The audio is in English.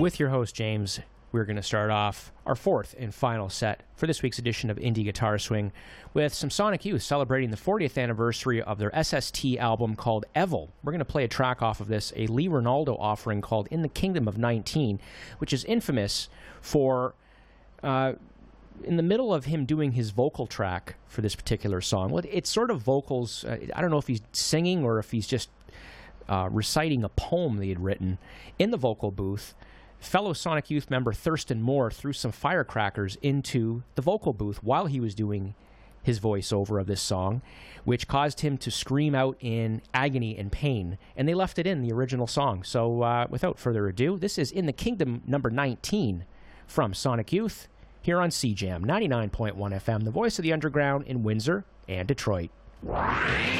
With your host, James, we're going to start off our fourth and final set for this week's edition of Indie Guitar Swing with some Sonic Youth celebrating the 40th anniversary of their SST album called Evil. We're going to play a track off of this, a Lee Ranaldo offering called In the Kingdom of 19, which is infamous for, in the middle of him doing his vocal track for this particular song. Well, it's sort of vocals, I don't know if he's singing or if he's just reciting a poem that he had written in the vocal booth. Fellow Sonic Youth member Thurston Moore threw some firecrackers into the vocal booth while he was doing his voiceover of this song, which caused him to scream out in agony and pain, and they left it in the original song. So without further ado, this is In the Kingdom number 19 from Sonic Youth here on CJAM 99.1 FM, the voice of the underground in Windsor and Detroit.